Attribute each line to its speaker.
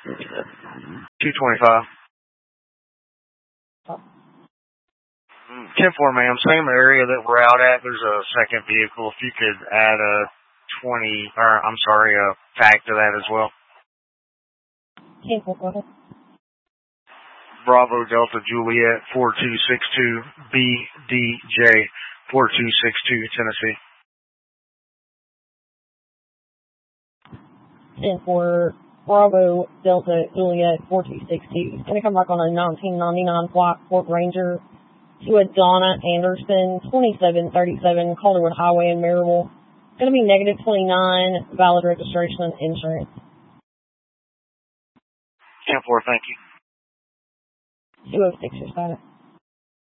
Speaker 1: 225. 10-4, ma'am. Same area that we're out at. There's a second vehicle. If you could add a fact to that as well.
Speaker 2: 10-4, go ahead.
Speaker 1: Bravo Delta Juliet 4262 BDJ 4262 Tennessee.
Speaker 2: 10-4 Bravo Delta Juliet 4262. It's going to come back on a 1999 Black Ford Ranger to a Donna Anderson 2737 Calderwood Highway in Maryville. It's going to be negative 29, valid registration and insurance.
Speaker 1: 10-4, thank you.
Speaker 2: 206, your status.